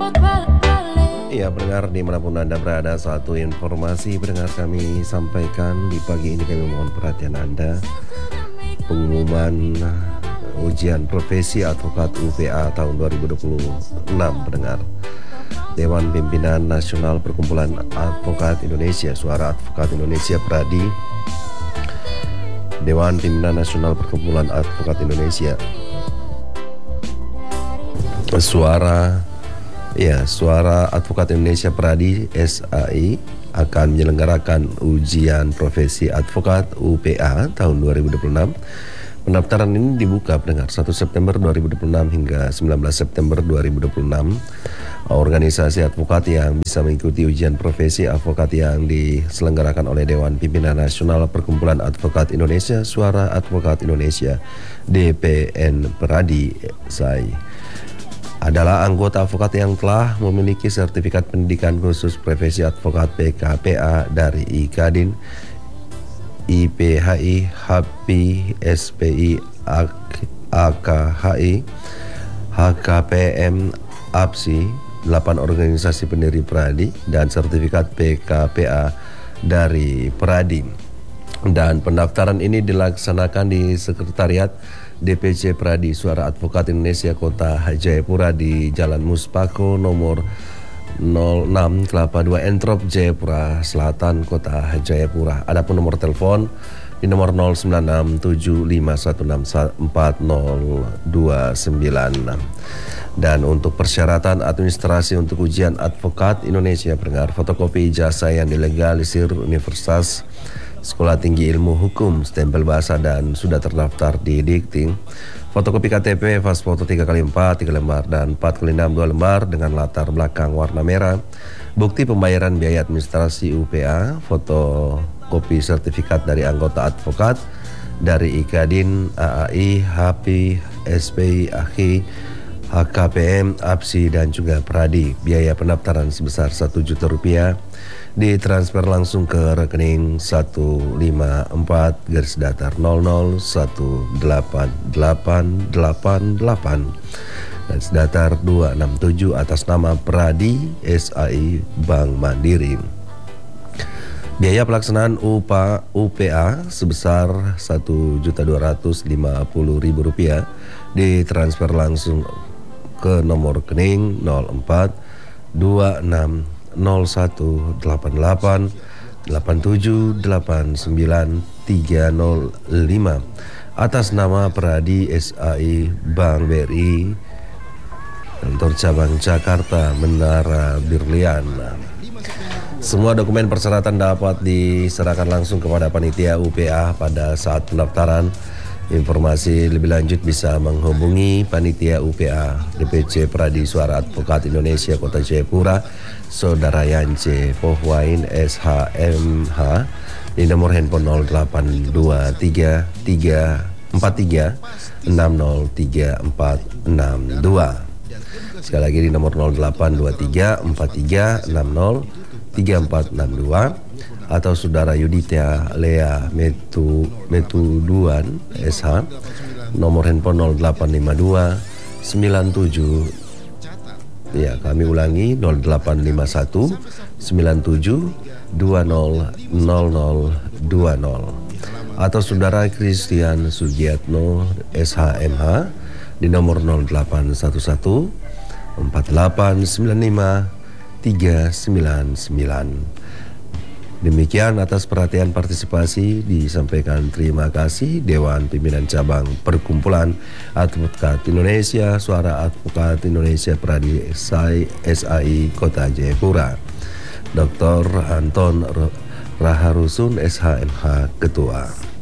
Ya, pendengar dimanapun Anda berada, satu informasi pendengar kami sampaikan di pagi ini, kami mohon perhatian Anda. Pengumuman ujian profesi advokat UPA tahun 2026 pendengar. Dewan Pimpinan Nasional Perkumpulan Advokat Indonesia, Suara Advokat Indonesia Pradi, Dewan Pimpinan Nasional Perkumpulan Advokat Indonesia, Suara Advokat Indonesia Pradi SAI akan menyelenggarakan ujian profesi advokat UPA tahun 2026. Pendaftaran ini dibuka pendengar 1 September 2026 hingga 19 September 2026. Organisasi advokat yang bisa mengikuti ujian profesi advokat yang diselenggarakan oleh Dewan Pimpinan Nasional Perkumpulan Advokat Indonesia, Suara Advokat Indonesia, DPN Pradi SAI, adalah anggota advokat yang telah memiliki sertifikat pendidikan khusus profesi advokat PKPA dari IKADIN, IPHI, HAPI, SPI, AKHI, HKPM, APSI, 8 organisasi pendiri Pradi, dan sertifikat PKPA dari Pradi. Dan pendaftaran ini dilaksanakan di Sekretariat DPC Pradi Suara Advokat Indonesia Kota Jayapura di Jalan Muspako nomor 06 Kelapa 2 Entrop Jayapura Selatan Kota Jayapura. Adapun nomor telepon di nomor 0967516429. Dan untuk persyaratan administrasi untuk ujian advokat Indonesia pendengar, fotokopi ijazah yang dilegalisir Universitas Sekolah Tinggi Ilmu Hukum, stempel bahasa dan sudah terdaftar di Dikting, fotokopi KTP, paspor 3x4 3 lembar dan 4x6 2 lembar dengan latar belakang warna merah, bukti pembayaran biaya administrasi UPA, fotokopi sertifikat dari anggota advokat dari IKADIN, AAI, HAPI, SPI, AKI, HKPM, APSI dan juga Pradi. Biaya pendaftaran sebesar Rp1.000.000 ditransfer langsung ke rekening 154/00188888 dan sedatar 267 atas nama Pradi SAI Bank Mandiri. Biaya pelaksanaan UPA sebesar Rp1.250.000 ditransfer langsung ke nomor rekening 0426018887893005 atas nama Pradi SAI Bank BRI, kantor cabang Jakarta, Menara Birlian. Semua dokumen persyaratan dapat diserahkan langsung kepada panitia UPA pada saat pendaftaran. Informasi lebih lanjut bisa menghubungi panitia UPA DPC Pradi Suara Advokat Indonesia Kota Jayapura, Saudara Yance Pohwain SHMH di nomor handphone 082336034662. Sekali lagi di nomor 082343603462. Atau Saudara Yudita Lea Metuduan SH, nomor handphone 0852 97, ya kami ulangi 0851 97 20 0020. Atau Saudara Christian Sugiatno SHMH di nomor 0811 4895 399. Demikian, atas perhatian partisipasi disampaikan terima kasih Dewan Pimpinan Cabang Perkumpulan Advokat Indonesia, Suara Advokat Indonesia Pradi SAI Kota Jayapura, Dr. Anton Raharusun SHMH Ketua.